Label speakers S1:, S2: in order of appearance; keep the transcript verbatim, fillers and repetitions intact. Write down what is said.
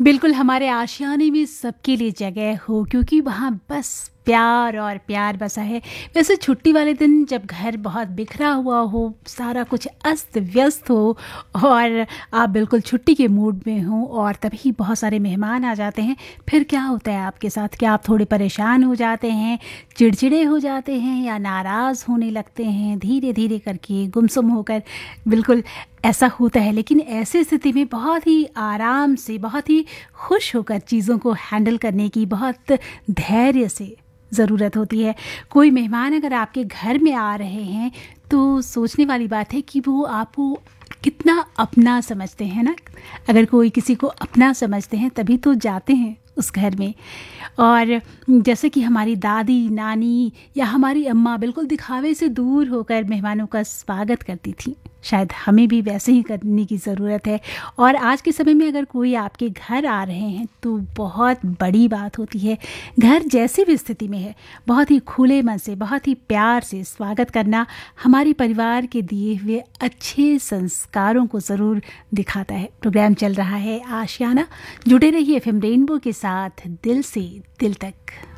S1: बिल्कुल हमारे आशियाने में सबके लिए जगह हो, क्योंकि वहाँ बस प्यार और प्यार बसा है। वैसे छुट्टी वाले दिन जब घर बहुत बिखरा हुआ हो, सारा कुछ अस्त व्यस्त हो और आप बिल्कुल छुट्टी के मूड में हो और तभी बहुत सारे मेहमान आ जाते हैं, फिर क्या होता है आपके साथ? क्या आप थोड़े परेशान हो जाते हैं, चिड़चिड़े हो जाते हैं या नाराज़ होने लगते हैं धीरे धीरे करके, गुमसुम होकर? बिल्कुल ऐसा होता है, लेकिन ऐसी स्थिति में बहुत ही आराम से, बहुत ही खुश होकर चीज़ों को हैंडल करने की बहुत धैर्य से ज़रूरत होती है। कोई मेहमान अगर आपके घर में आ रहे हैं तो सोचने वाली बात है कि वो आपको कितना अपना समझते हैं ना। अगर कोई किसी को अपना समझते हैं तभी तो जाते हैं उस घर में। और जैसे कि हमारी दादी, नानी या हमारी अम्मा बिल्कुल दिखावे से दूर होकर मेहमानों का स्वागत करती थी, शायद हमें भी वैसे ही करने की ज़रूरत है। और आज के समय में अगर कोई आपके घर आ रहे हैं तो बहुत बड़ी बात होती है, घर जैसी भी स्थिति में है, बहुत ही खुले मन से, बहुत ही प्यार से स्वागत करना हमारे परिवार के दिए हुए अच्छे संस्कारों को ज़रूर दिखाता है। प्रोग्राम चल रहा है आशियाना, जुड़े रहिए एफ एम रेनबो के साथ, दिल से दिल तक।